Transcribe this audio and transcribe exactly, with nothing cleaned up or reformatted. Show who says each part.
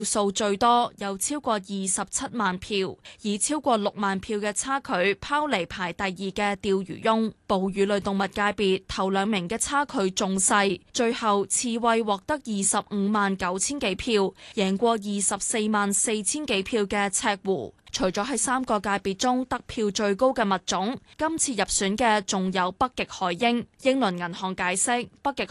Speaker 1: 數最多，有超過二十七萬票，以超過六萬票嘅差距拋離排第二嘅釣魚翁。哺乳類動物界別頭兩名嘅差距仲細，最後刺蝟獲得二十五萬九千幾票，贏過二十四萬四千幾票嘅赤狐。除咗喺三個界別中得票最高嘅物種，今次入選嘅仲有北極海鷹。英倫銀行解釋，北極